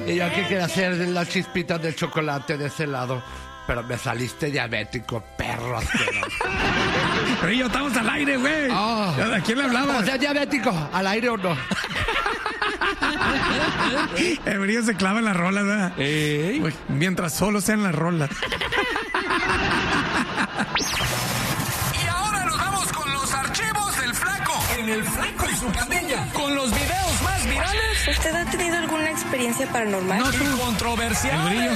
Y yo aquí quería hacer las chispitas de chocolate de ese lado. Pero me saliste diabético, perro asqueroso. Pero yo estamos al aire, güey. Oh. ¿A quién le hablaba? O sea, diabético, ¿al aire o no? El brillo se clava en las rolas, ¿verdad? Uy, mientras solo sean las rolas. Y ahora nos vamos con los archivos del Flaco. En el Flaco y su pandilla. Con los videos más virales. ¿Usted ha tenido alguna experiencia paranormal? No, tú. Controversiales. El brillo.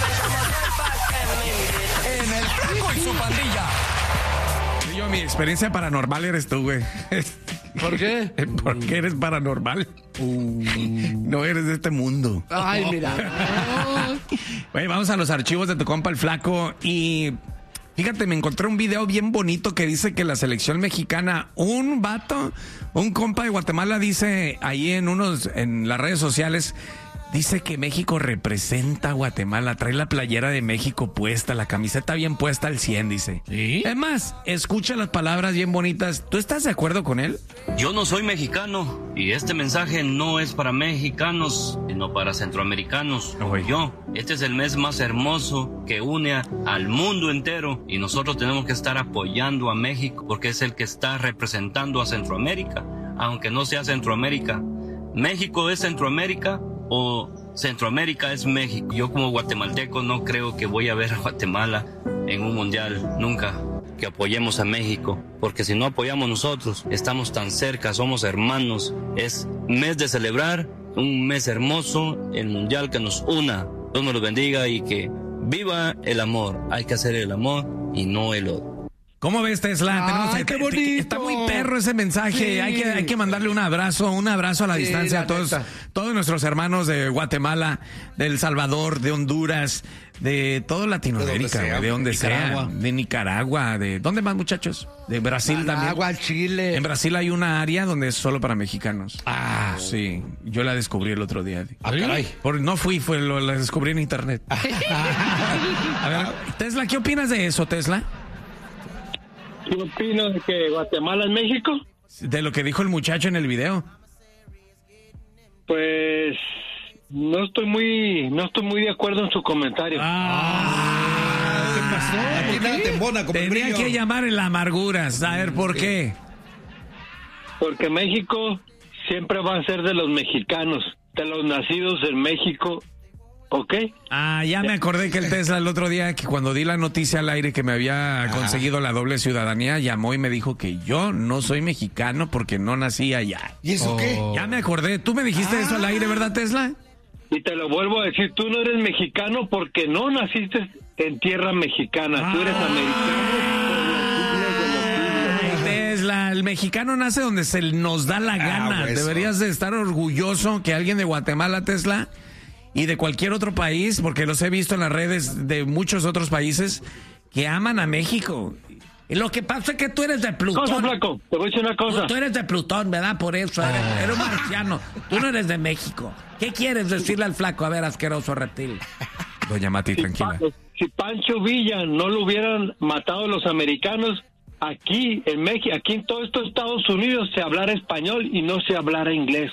En el Flaco y su pandilla. Yo, mi experiencia paranormal eres tú, güey. ¿Por qué? Porque eres paranormal. No eres de este mundo. Ay, mira. Güey, vamos a los archivos de tu compa el Flaco. Y fíjate, me encontré un video bien bonito que dice que la selección mexicana, un vato, un compa de Guatemala dice ahí en las redes sociales, dice que México representa a Guatemala, trae la playera de México puesta, la camiseta bien puesta al 100, dice. ¿Sí? Es más, escucha las palabras bien bonitas. ¿Tú estás de acuerdo con él? Yo no soy mexicano y este mensaje no es para mexicanos, sino para centroamericanos. Oye. Este es el mes más hermoso que une al mundo entero y nosotros tenemos que estar apoyando a México porque es el que está representando a Centroamérica, aunque no sea Centroamérica. México es Centroamérica o Centroamérica es México. Yo como guatemalteco no creo que voy a ver a Guatemala en un mundial nunca. Que apoyemos a México, porque si no apoyamos nosotros, estamos tan cerca, somos hermanos. Es mes de celebrar, un mes hermoso, el mundial que nos una. Dios nos lo bendiga y que viva el amor. Hay que hacer el amor y no el odio. ¿Cómo ves, Tesla? Ay, qué bonito. Está muy perro ese mensaje. Sí. Hay que mandarle un abrazo a la Sí, distancia la a neta. todos nuestros hermanos de Guatemala, de El Salvador, de Honduras, de toda Latinoamérica, de donde sea, de Nicaragua, de ¿dónde más, muchachos? De Brasil también. Agua, Chile. En Brasil hay una área donde es solo para mexicanos. Ah, sí. Yo la descubrí el otro día. Ah, caray. No la descubrí en internet. A ver, Tesla, ¿qué opinas de eso, Tesla? ¿Qué opino de que Guatemala es México? De lo que dijo el muchacho en el video. Pues no estoy muy de acuerdo en su comentario. ¿Qué pasó? Aquí nada te embona como el Tenía brillo. que llamar en la amargura. A ver, ¿por qué? Porque México siempre va a ser de los mexicanos, de los nacidos en México, ¿ok? Ah, ya me acordé que el Tesla el otro día, que cuando di la noticia al aire que me había conseguido la doble ciudadanía, llamó y me dijo que yo no soy mexicano porque no nací allá. ¿Y eso qué? Ya me acordé. Tú me dijiste eso al aire, ¿verdad, Tesla? Y te lo vuelvo a decir, tú no eres mexicano porque no naciste en tierra mexicana, tú eres americano. Ay, Tesla, el mexicano nace donde se nos da la gana. eso. Deberías de estar orgulloso que alguien de Guatemala, Tesla, y de cualquier otro país, porque los he visto en las redes de muchos otros países que aman a México. Y lo que pasa es que tú eres de Plutón. Cosa, flaco, te voy a decir una cosa. Tú eres de Plutón, ¿verdad? Por eso, eres un marciano. Tú no eres de México. ¿Qué quieres decirle al flaco? A ver, asqueroso reptil. Doña Mati, tranquila. Si Pancho Villa no lo hubieran matado los americanos, aquí en México, aquí en todos estos Estados Unidos se hablara español y no se hablara inglés.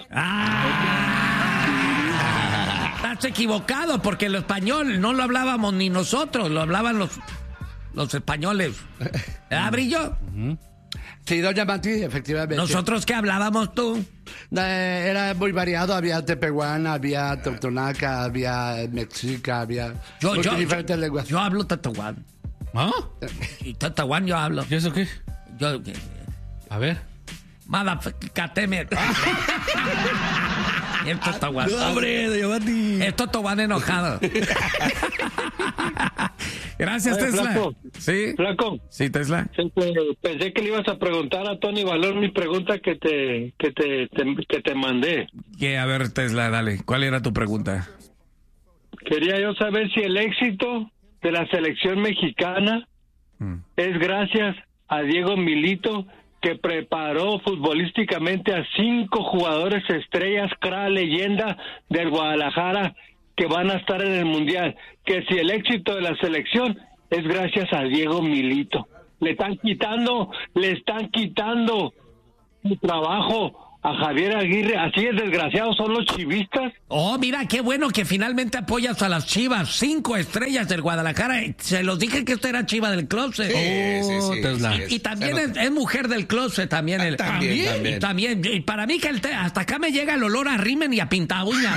Estás equivocado, porque el español no lo hablábamos ni nosotros, lo hablaban los españoles. ¿Verdad, Brillo? Sí, doña Mati, efectivamente. ¿Nosotros qué hablábamos tú? Era muy variado, había tepehuana, había totonaca, había mexica, había diferentes lenguas. Yo hablo tatahuán. ¿Ah? Y tatahuán yo hablo. ¿Y eso qué? Yo, A ver. Madafacateme. El tatahuán. No, hombre, de Mati. El tatahuán enojado. Gracias, Oye, Tesla. Flaco. ¿Sí? Flaco, Sí, Tesla. pensé que le ibas a preguntar a Tony Valor mi pregunta que te mandé. Que, a ver, Tesla, dale. ¿Cuál era tu pregunta? Quería yo saber si el éxito de la selección mexicana es gracias a Diego Milito, que preparó futbolísticamente a 5 jugadores estrellas, leyenda del Guadalajara, que van a estar en el Mundial. Que si el éxito de la selección es gracias a Diego Milito. Le están quitando su trabajo a Javier Aguirre, así es desgraciados son los chivistas. Oh, mira, qué bueno que finalmente apoyas a las Chivas. 5 estrellas del Guadalajara. Se los dije que usted era Chiva del closet. Sí, y también es mujer del closet también. También. Y también. Y para mí que hasta acá me llega el olor a rimen y a pinta uña.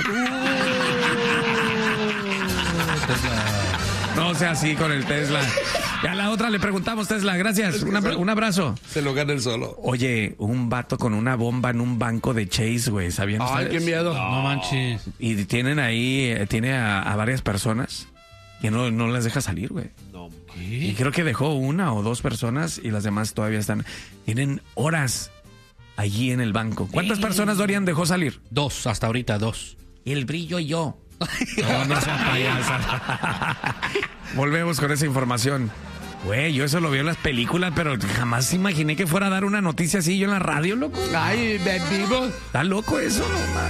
No sea así con el Tesla. Ya a la otra le preguntamos, Tesla, gracias. Un abrazo. Se lo gana el solo. Oye, un vato con una bomba en un banco de Chase, güey. ¿Sabían Ay, ustedes? qué miedo. No manches. Y tienen ahí, tiene a varias personas que no les deja salir, güey. No, Y creo que dejó 1 o 2 personas y las demás todavía están. Tienen horas allí en el banco. ¿Cuántas personas, Dorian, dejó salir? 2, hasta ahorita 2. El brillo y yo. No sean payasas. Volvemos con esa información. Güey, yo eso lo vi en las películas, pero jamás imaginé que fuera a dar una noticia así yo en la radio, loco. Ay, vivo. Está loco eso, no, man.